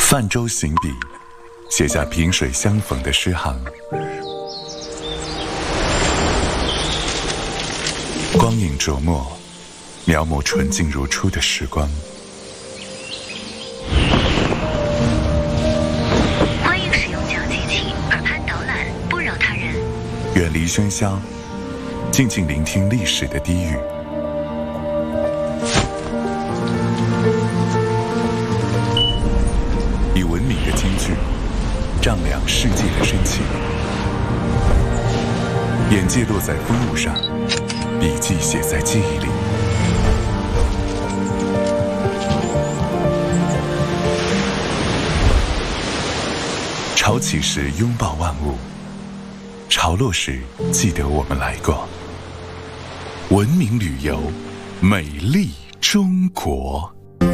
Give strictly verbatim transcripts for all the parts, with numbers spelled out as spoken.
泛舟行笔，写下萍水相逢的诗行。光影琢磨，描摹纯净如初的时光。 欢迎使用讲机器，耳畔导览，不扰他人。 远离喧嚣，静静聆听历史的低语。以文明的金句丈量世界的深情，眼界落在风物上，笔记写在记忆里。潮起时拥抱万物，潮落时记得我们来过。文明旅游，美丽中国。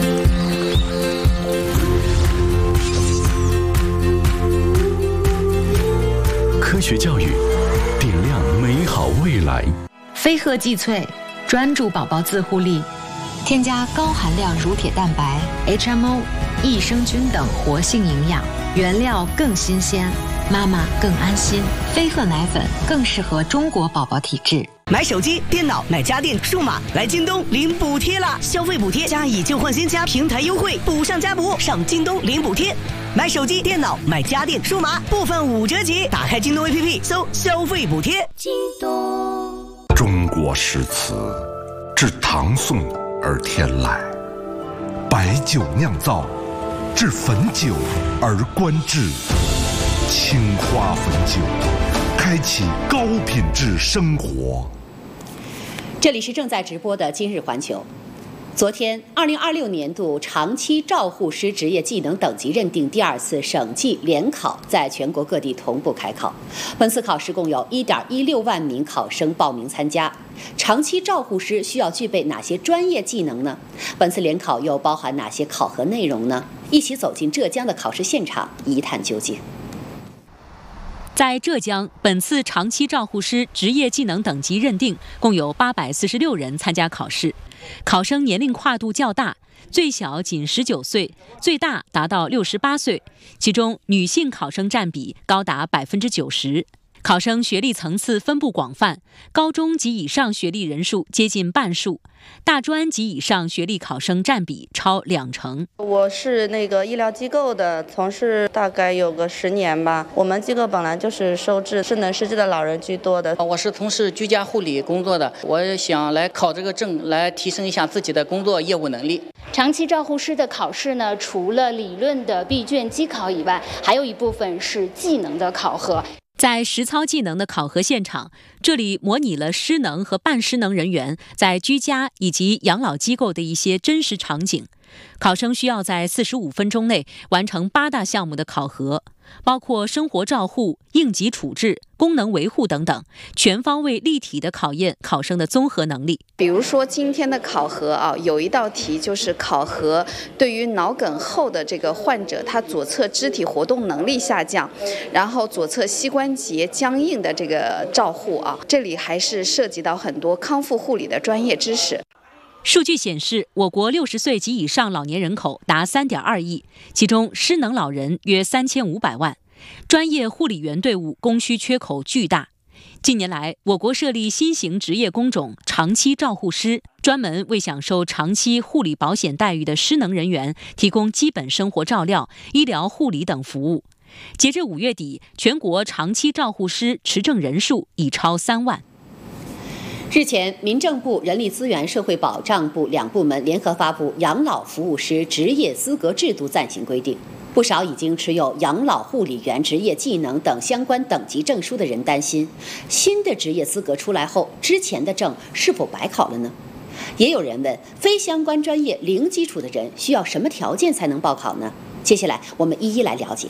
科学教育，点亮美好未来。 飞鹤济萃，专注宝宝自护力，添加高含量乳铁蛋白、H M O、益生菌等活性营养，原料更新鲜，妈妈更安心。飞鹤奶粉更适合中国宝宝体质。 买手机、电脑、买家电、数码，来京东领补贴啦！消费补贴加以旧换新加平台优惠，补上加补，上京东领补贴。买手机、电脑、买家电、数码，部分五折起。打开京东 A P P， 搜消费补贴。 京东。 中国诗词，至唐宋而天籁；白酒酿造，至汾酒而观致。青花汾酒，开启高品质生活。 这里是正在直播的今日环球。昨天，二零二六年度长期照护师职业技能等级认定第二次省际联考在全国各地同步开考。本次考试共有 一点一六万名考生报名参加。长期照护师需要具备哪些专业技能呢？本次联考又包含哪些考核内容呢？一起走进浙江的考试现场，一探究竟。 在浙江，本次长期照护师职业技能等级认定共有八百四十六人参加考试，考生年龄跨度较大，最小仅十九岁，最大达到六十八岁，其中女性考生占比高达百分之九十。考生学历层次分布广泛，高中及以上学历人数接近半数，大专及以上学历考生占比超两成。 我是那个医疗机构的，从事大概有个十年吧。我们机构本来就是收治失能失智的老人居多的。 我是从事居家护理工作的，我想来考这个证，来提升一下自己的工作业务能力。 长期照护师的考试呢，除了理论的闭卷机考以外，还有一部分是技能的考核。 在实操技能的考核现场，这里模拟了失能和半失能人员在居家以及养老机构的一些真实场景。考生需要在四十五分钟内完成八大项目的考核，包括生活照护、应急处置、功能维护等等，全方位立体的考验考生的综合能力。 比如说今天的考核啊，有一道题就是考核对于脑梗后的这个患者，他左侧肢体活动能力下降，然后左侧膝关节僵硬的这个照护啊，这里还是涉及到很多康复护理的专业知识。 数据显示，我国六十岁及以上老年人口达 三点二亿，其中失能老人约三千五百万，专业护理员队伍供需缺口巨大。近年来，我国设立新型职业工种长期照护师，专门为享受长期护理保险待遇的失能人员提供基本生活照料、医疗护理等服务。截至五月底，全国长期照护师持证人数已超三万。 日前，民政部、人力资源社会保障部两部门联合发布《养老服务师职业资格制度暂行规定》，不少已经持有养老护理员职业技能等相关等级证书的人担心，新的职业资格出来后，之前的证是否白考了呢？也有人问，非相关专业零基础的人需要什么条件才能报考呢？接下来我们一一来了解。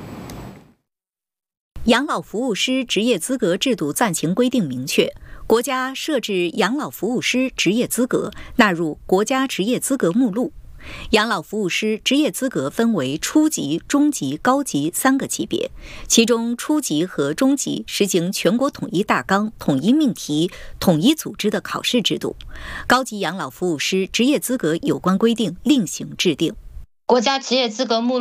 养老服务师职业资格制度暂行规定明确，国家设置养老服务师职业资格纳入国家职业资格目录。养老服务师职业资格分为初级、中级、高级三个级别，其中初级和中级实行全国统一大纲、统一命题、统一组织的考试制度。高级养老服务师职业资格有关规定另行制定。 国家职业资格目